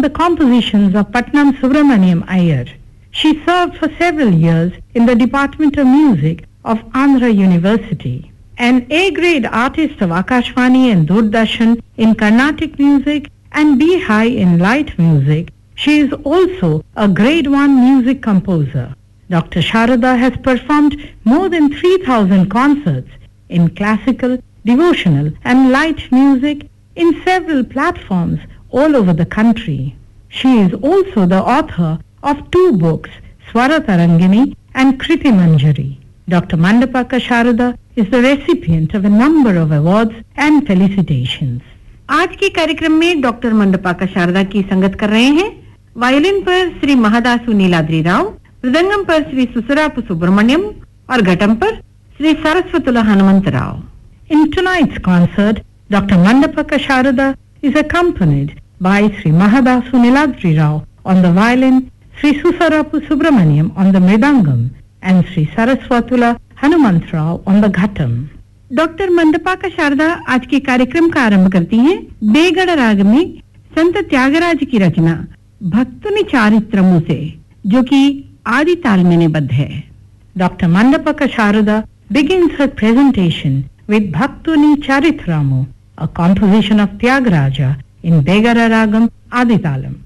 the compositions of Patnam Subramaniam Iyer. She served for several years in the Department of Music of Andhra University. An A-grade artist of Akashvani and Doordarshan in Carnatic music and B-high in light music, she is also a grade 1 music composer. Dr. Sharada has performed more than 3,000 concerts in classical, devotional and light music in several platforms all over the country. She is also the author of 2 books, Swara Tarangini and Kriti Manjari. Dr. Mandapaka Sharada is the recipient of a number of awards and felicitations. आज के कार्यक्रम में doctor मंडपाका Sharda की संगत कर रहे हैं violin पर श्री महादासु नीलाद्री राव, मृदंगम पर श्री सुसरापु सुब्रमण्यम और घटम पर Shri सरस्वतुला Hanumant Rao. In tonight's concert, Dr. Mandapaka Sharada is accompanied by Sri Mahadasu Niladri Rao on the violin, Sri Susarapu Subramaniam on the mridangam, and Sri Saraswatula Hanumant Rao on the ghatam. Doctor मंडपाका Sharda आज के कार्यक्रम का आरंभ करती हैं बेगड़ राग में संत त्यागराज की रचना भक्तुनि चारित्रमु से, जो कि आदि ताल में निबद्ध है. Dr. Mandapaka Sharada begins her presentation with Bhaktuni Charitramu, a composition of Tyagaraja in Begara Ragam Aditalam.